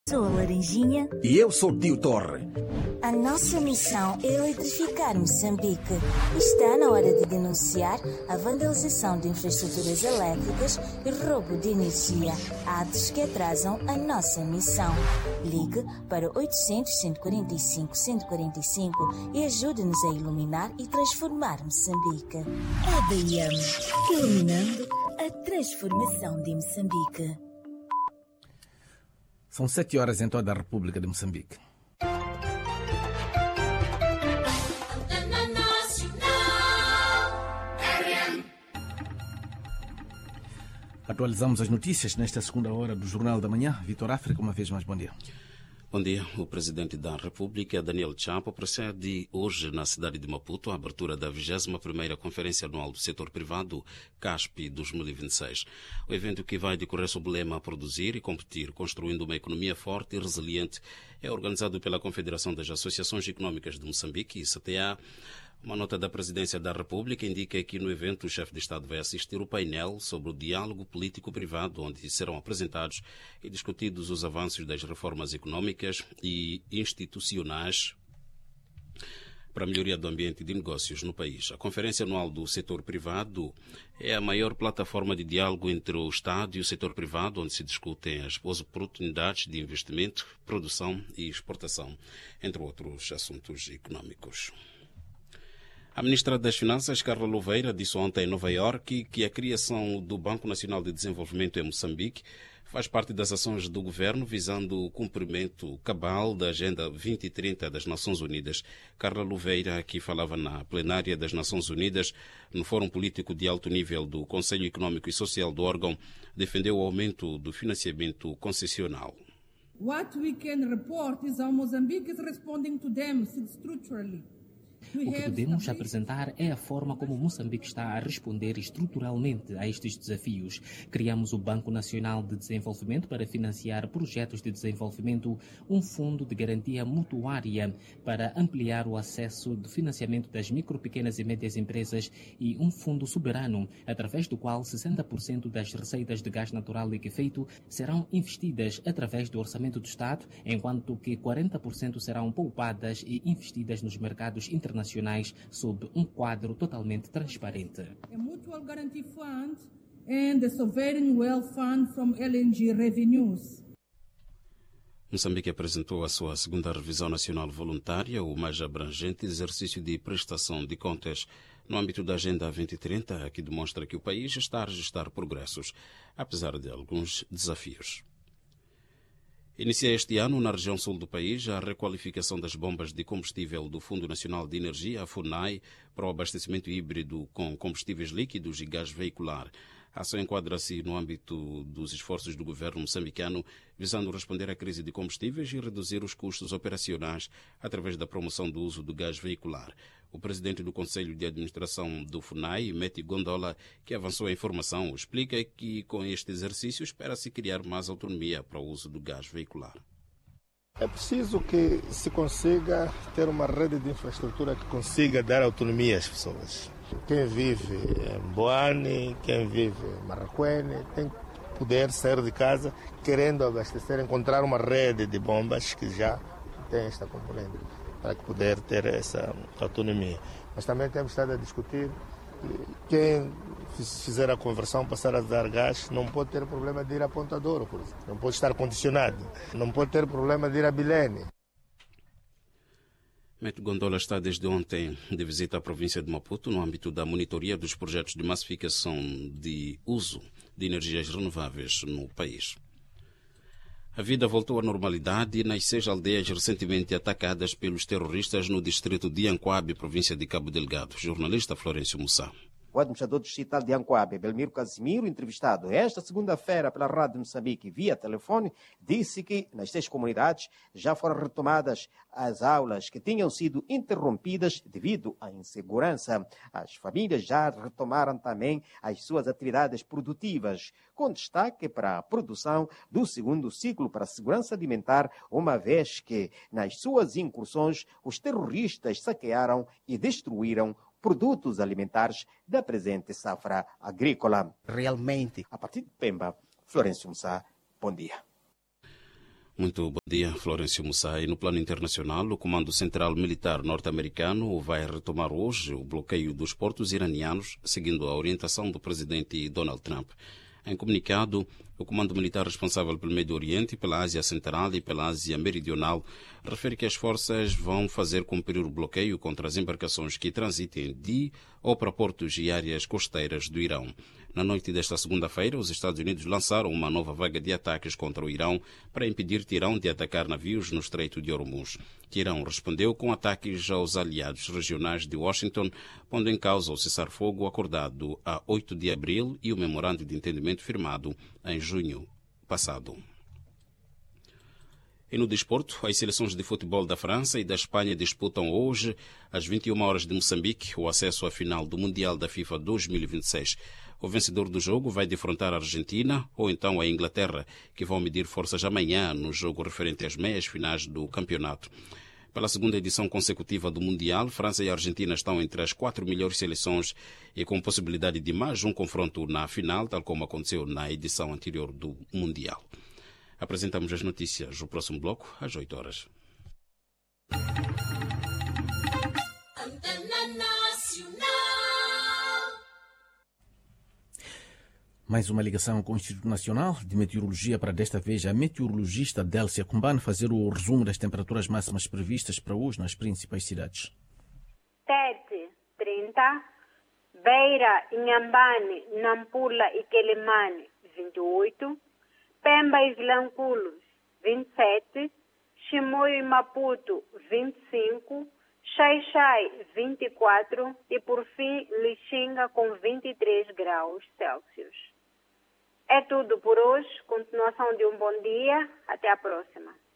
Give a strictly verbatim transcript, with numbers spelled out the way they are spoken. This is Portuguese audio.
Sou a Laranjinha. E eu sou o Tio Torre. A nossa missão é eletrificar Moçambique. Está na hora de denunciar a vandalização de infraestruturas elétricas e roubo de energia, atos que atrasam a nossa missão. Ligue para oitocentos, cento e quarenta e cinco, cento e quarenta e cinco e ajude-nos a iluminar e transformar Moçambique. A D I M, iluminando a transformação de Moçambique. São sete horas em toda a República de Moçambique. Atualizamos as notícias nesta segunda hora do Jornal da Manhã. Vitor África, uma vez mais, bom dia. Bom dia. O Presidente da República, Daniel Chapo, procede hoje na cidade de Maputo a abertura da vigésima primeira Conferência Anual do Setor Privado, CASP dois mil e vinte e seis. O evento, que vai decorrer sob o lema Produzir e Competir, construindo uma economia forte e resiliente, é organizado pela Confederação das Associações Econômicas de Moçambique, C T A. Uma nota da Presidência da República indica que no evento o chefe de Estado vai assistir o painel sobre o diálogo político-privado, onde serão apresentados e discutidos os avanços das reformas econômicas e institucionais para a melhoria do ambiente de negócios no país. A Conferência Anual do Setor Privado é a maior plataforma de diálogo entre o Estado e o setor privado, onde se discutem as oportunidades de investimento, produção e exportação, entre outros assuntos econômicos. A ministra das Finanças, Carla Louveira, disse ontem em Nova Iorque que a criação do Banco Nacional de Desenvolvimento em Moçambique faz parte das ações do governo visando o cumprimento cabal da Agenda vinte trinta das Nações Unidas. Carla Louveira, que falava na plenária das Nações Unidas, no Fórum Político de Alto Nível do Conselho Econômico e Social do órgão, defendeu o aumento do financiamento concessional. What we can report is how Mozambique is responding to them structurally. O que podemos apresentar é a forma como Moçambique está a responder estruturalmente a estes desafios. Criamos o Banco Nacional de Desenvolvimento para financiar projetos de desenvolvimento, um fundo de garantia mutuária para ampliar o acesso de financiamento das micro, pequenas e médias empresas e um fundo soberano, através do qual sessenta por cento das receitas de gás natural liquefeito serão investidas através do orçamento do Estado, enquanto que quarenta por cento serão poupadas e investidas nos mercados internacionais. internacionais sob um quadro totalmente transparente. A Mutual Guarantee Fund and the Sovereign Wealth Fund from L N G revenues. Moçambique apresentou a sua segunda revisão nacional voluntária, o mais abrangente exercício de prestação de contas no âmbito da Agenda vinte trinta, que demonstra que o país está a registrar progressos, apesar de alguns desafios. Inicia este ano, na região sul do país, a requalificação das bombas de combustível do Fundo Nacional de Energia, a FUNAI, para o abastecimento híbrido com combustíveis líquidos e gás veicular. A ação enquadra-se no âmbito dos esforços do governo moçambicano, visando responder à crise de combustíveis e reduzir os custos operacionais através da promoção do uso do gás veicular. O presidente do Conselho de Administração do FUNAI, Meti Gondola, que avançou a informação, explica que com este exercício espera-se criar mais autonomia para o uso do gás veicular. É preciso que se consiga ter uma rede de infraestrutura que consiga dar autonomia às pessoas. Quem vive em Boane, quem vive em Marraquene, tem que poder sair de casa querendo abastecer, encontrar uma rede de bombas que já tem esta componente, para poder ter essa autonomia. Mas também temos estado a discutir quem fizer a conversão, passar a dar gás, não pode ter problema de ir a Ponta Douro, por exemplo. Não pode estar condicionado. Não pode ter problema de ir a Bilene. Mete Gondola está desde ontem de visita à província de Maputo no âmbito da monitoria dos projetos de massificação de uso de energias renováveis no país. A vida voltou à normalidade nas seis aldeias recentemente atacadas pelos terroristas no distrito de Ancoabe, província de Cabo Delgado. Jornalista Florencio Mussá. O administrador distrital de Ancoabe, Belmiro Casimiro, entrevistado esta segunda-feira pela Rádio Moçambique via telefone, disse que nas seis comunidades já foram retomadas as aulas que tinham sido interrompidas devido à insegurança. As famílias já retomaram também as suas atividades produtivas, com destaque para a produção do segundo ciclo para a segurança alimentar, uma vez que nas suas incursões os terroristas saquearam e destruíram produtos alimentares da presente safra agrícola. Realmente. A partir de Pemba, Florencio Mussá, bom dia. Muito bom dia, Florencio Mussai. No plano internacional, o Comando Central Militar norte-americano vai retomar hoje o bloqueio dos portos iranianos, seguindo a orientação do presidente Donald Trump. Em comunicado, o Comando Militar responsável pelo Médio Oriente, pela Ásia Central e pela Ásia Meridional refere que as forças vão fazer cumprir o bloqueio contra as embarcações que transitem de ou para portos e áreas costeiras do Irão. Na noite desta segunda-feira, os Estados Unidos lançaram uma nova vaga de ataques contra o Irão para impedir Teherão de atacar navios no Estreito de Hormuz. Teherão respondeu com ataques aos aliados regionais de Washington, pondo em causa o cessar-fogo acordado a oito de abril e o memorando de entendimento firmado em junho passado. E no desporto, as seleções de futebol da França e da Espanha disputam hoje, às vinte e uma horas de Moçambique, o acesso à final do Mundial da FIFA dois mil e vinte e seis. O vencedor do jogo vai defrontar a Argentina ou então a Inglaterra, que vão medir forças amanhã no jogo referente às meias finais do campeonato. Pela segunda edição consecutiva do Mundial, França e Argentina estão entre as quatro melhores seleções e com possibilidade de mais um confronto na final, tal como aconteceu na edição anterior do Mundial. Apresentamos as notícias no próximo bloco, às oito horas. Mais uma ligação com o Instituto Nacional de Meteorologia para desta vez a meteorologista Délcia Cumbano fazer o resumo das temperaturas máximas previstas para hoje nas principais cidades. Tete, trinta, Beira, Inhambane, Nampula e Quelimane, vinte e oito, Pemba e Vilanculos, vinte e sete, Chimoio e Maputo, vinte e cinco, Xai-Xai, vinte e quatro e, por fim, Lixinga com vinte e três graus Celsius. É tudo por hoje. Continuação de um bom dia. Até a próxima.